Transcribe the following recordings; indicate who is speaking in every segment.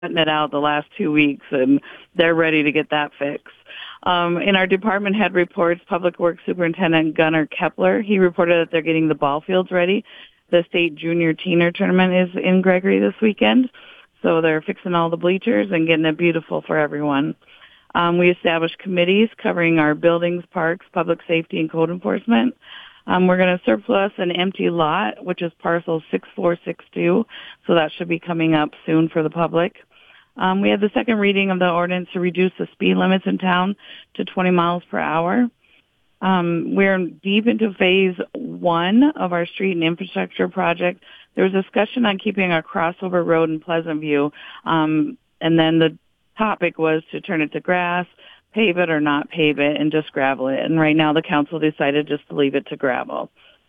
Speaker 1: putting it out the last 2 weeks, and they're ready to get that fixed. In our department head reports, Public Works Superintendent Gunnar Kepler, he reported that they're getting the ball fields ready. The state junior teener tournament is in Gregory this weekend, so they're fixing all the bleachers and getting it beautiful for everyone. We established committees covering our buildings, parks, public safety, and code enforcement. We're going to surplus an empty lot, which is parcel 6462, so that should be coming up soon for the public. We had the second reading of the ordinance to reduce the speed limits in town to 20 miles per hour. We're deep into phase 1 of our street and infrastructure project. There was discussion on keeping a crossover road in Pleasant View, and then the topic was to turn it to grass, pave it or not pave it, and just gravel it. And right now the council decided just to leave it to gravel.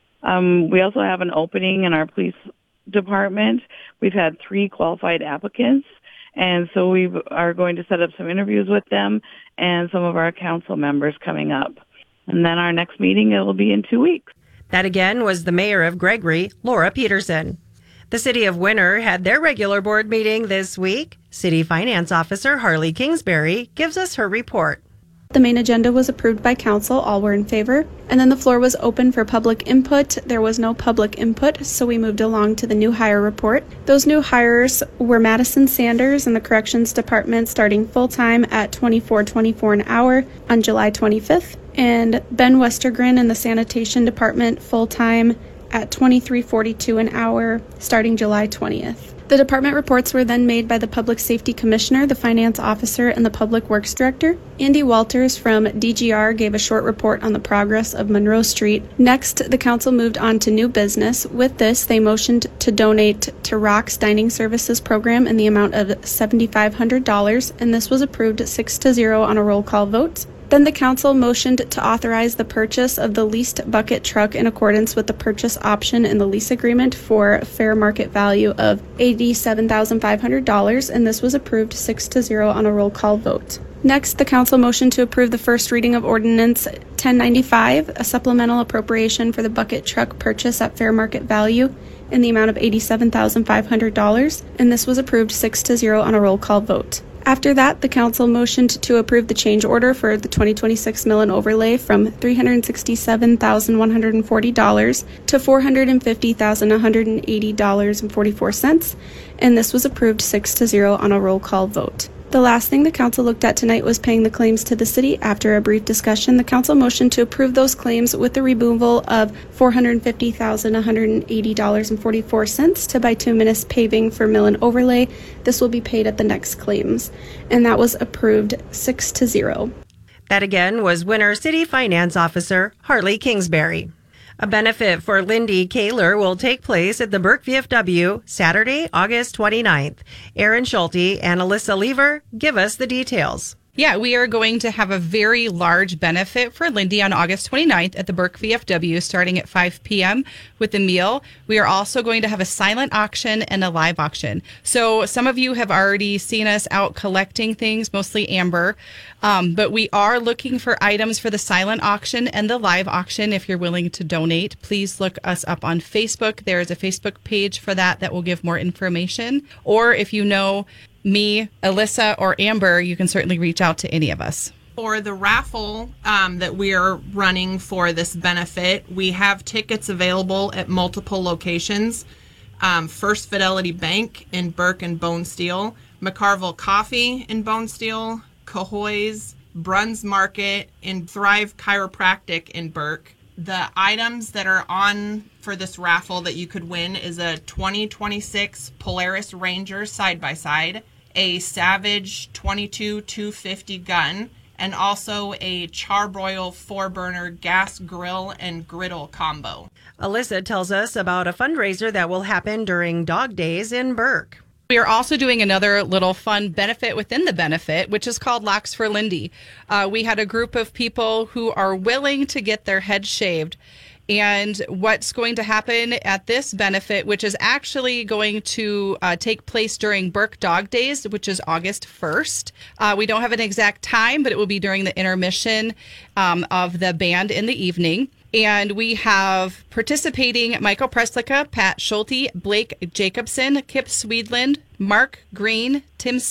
Speaker 1: We also have an opening in our police department. We've had 3 qualified applicants, and so we are going to set up some interviews with them and some of our council members coming up. And then our next meeting, it will be in 2 weeks.
Speaker 2: That again was the mayor of Gregory, Laura Peterson. The city of Winter had their regular board meeting this week. City Finance Officer Harley Kingsbury gives us her report.
Speaker 3: The main agenda was approved by council. All were in favor. And then the floor was open for public input. There was no public input, so we moved along to the new hire report. Those new hires were Madison Sanders in the Corrections Department starting full-time at $24.24 an hour on July 25th, and Ben Westergren in the Sanitation Department full-time at $23.42 an hour starting July 20th. The department reports were then made by the Public Safety Commissioner, the Finance Officer, and the Public Works Director. Andy Walters from DGR gave a short report on the progress of Monroe Street. Next, the council moved on to new business. With this, they motioned to donate to Rock's Dining Services program in the amount of $7,500, and this was approved 6-0 on a roll call vote. Then the council motioned to authorize the purchase of the leased bucket truck in accordance with the purchase option in the lease agreement for a fair market value of $87,500, and this was approved 6-0 on a roll call vote. Next, the council motioned to approve the first reading of Ordinance 1095, a supplemental appropriation for the bucket truck purchase at fair market value in the amount of $87,500, and this was approved 6-0 on a roll call vote. After that, the council motioned to approve the change order for the 2026 mill and overlay from $367,140 to $450,180.44, and this was approved 6-0 on a roll call vote. The last thing the council looked at tonight was paying the claims to the city. After a brief discussion, the council motioned to approve those claims with the removal of $450,180.44 to bituminous paving for mill and overlay. This will be paid at the next claims, and that was approved 6-0.
Speaker 2: That again was Winter City Finance Officer Harley Kingsbury. A benefit for Lindy Kaler will take place at the Burke VFW Saturday, August 29th. Erin Schulte and Alyssa Lever give us the details.
Speaker 4: Yeah, we are going to have a very large benefit for Lindy on August 29th at the Burke VFW starting at 5 p.m. with a meal. We are also going to have a silent auction and a live auction. So some of you have already seen us out collecting things, mostly Amber, but we are looking for items for the silent auction and the live auction. If you're willing to donate, please look us up on Facebook. There is a Facebook page for that will give more information. Or if you know me, Alyssa, or Amber, you can certainly reach out to any of us.
Speaker 5: For the raffle that we are running for this benefit, we have tickets available at multiple locations. First Fidelity Bank in Burke and Bonesteel, McCarville Coffee in Bonesteel, Cahoy's, Bruns Market, and Thrive Chiropractic in Burke. The items that are on for this raffle that you could win is a 2026 Polaris Ranger side-by-side, a Savage 22-250 gun, and also a Charbroil 4-burner gas grill and griddle combo.
Speaker 2: Alyssa tells us about a fundraiser that will happen during Dog Days in Burke.
Speaker 4: We are also doing another little fun benefit within the benefit, which is called Locks for Lindy. We had a group of people who are willing to get their heads shaved. And what's going to happen at this benefit, which is actually going to take place during Burke Dog Days, which is August 1st. We don't have an exact time, but it will be during the intermission of the band in the evening. And we have participating Michael Preslicka, Pat Schulte, Blake Jacobson, Kip Swedland, Mark Green, Tim